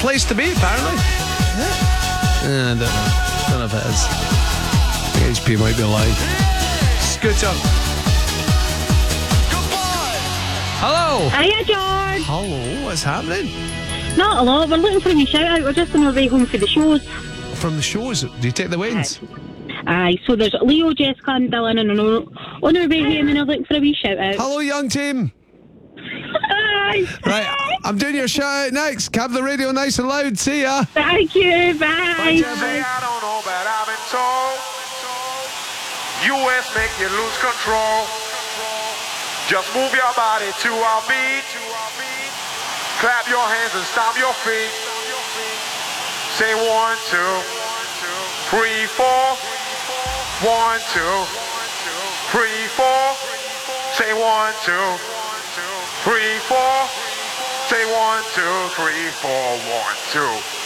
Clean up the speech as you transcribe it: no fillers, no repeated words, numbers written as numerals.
place to be, apparently. I don't know. Don't know if it is. I think HP might be alive. Scooter. Hello. Hiya, George. Hello. What's happening? Not a lot. We're looking for a wee shout out. We're just on our way home for the shows. From the shows, do you take the Waynes? Aye, so there's Leo, Jessica and Dylan on our way home and they're looking for a wee shout out. Hello, young team. Aye. Right, I'm doing your shout out next. Have the radio nice and loud. See ya. Thank you. Bye. Say I don't know, but I've been told US make you lose control. Just move your body to our beat. Clap your hands and stomp your feet. Say 1, 2, 3, 4. 1, 2, 3, 4. Say 1, 2, 3, 4. Say 1, 2, 3, 4. 1, 2.